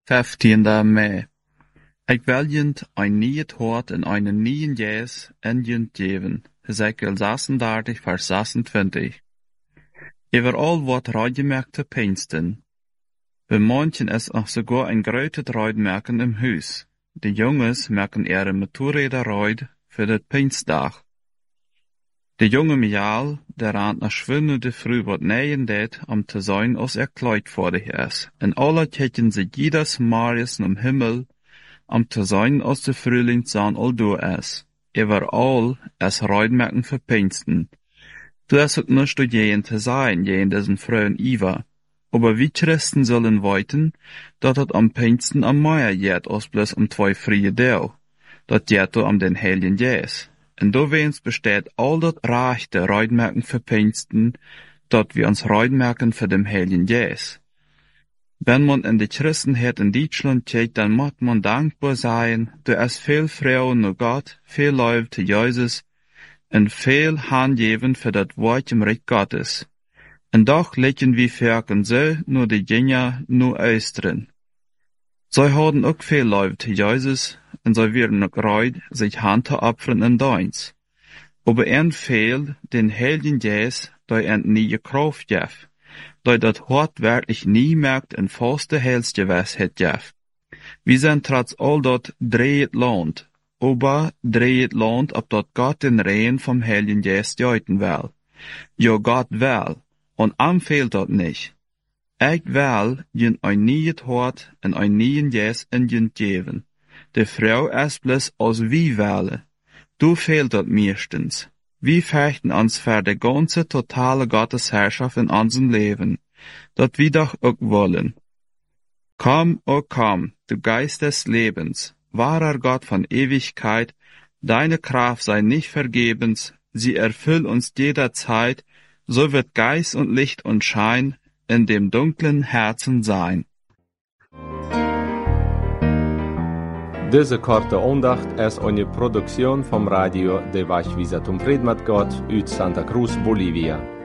15. Mei. Ik wiljend een nieuw woord en een nieuw jes in je geven. Hesekiel 36, vers 26. Overal wordt Reutgemerkt te Pfingsten. Bei manchen ist auch sogar ein großes Reutmerken im Haus. Die Jungs merken ihre Motorräder Reut für das Pfingstdag. De jonge Mial, der rand nach schwinnende früh wat neien det, te sein, als kleid vor dich is. En alle ketten sie jedes Marius am Himmel, te sein, als de Frühlingszahn all do is. Überall es Reutmerken für Pfingsten. Du hast auch nicht jeden zu sein, jeden diesen Frauen Iva. Aber wie Christen sollen weiten, dat het am Pfingsten am Meier jet, als bloß zwei frie Deel. Dat jet am den Heiligen Jes. En doorweens besteht all dat rechte Reutmerken für Pfingsten, dat wir uns Reutmerken für dem Heiligen Jes. Wenn man in die Christenheit in Deutschland kijkt, dann muss man dankbar sein, du hast viel Frauen nur Gott, viel Leute zu Jesus, en viel Handgeben für dat Wort im Reich Gottes. En doch liegen wir Völken so, nur die Jünger, nur Östern. Sie haben auch viel Leute zu Jesus, en sie werden auch reut, sich Hand zu opfern in Deins. Aber viel den Heiligen Jes, der nie Kraft gef, der dat Hort wirklich nie merkt en faste Heilsgewiss het gef. Wir sind trotz all dat dreht Land, aber dreht Land, ob dat Gott den Rehen vom Heiligen Jes deuten will. Ja, Gott will, und fehlt dat nicht. Ich will jen ein nieuw Hort en ein nieuwen Jes in jen geven. De Frau ist bloß als wie wähle. Du fehlt dat meistens. Wir fechten uns für die ganze totale Gottesherrschaft in unserem Leben, dat wir doch auch wollen. Komm, oh komm, du Geist des Lebens, wahrer Gott von Ewigkeit, deine Kraft sei nicht vergebens, sie erfüll uns jederzeit, so wird Geist und Licht und Schein in dem dunklen Herzen sein. Deze korte aandacht is eine Produktion vom Radio de Wachwieser zum Fried mit Gott uit Santa Cruz, Bolivia.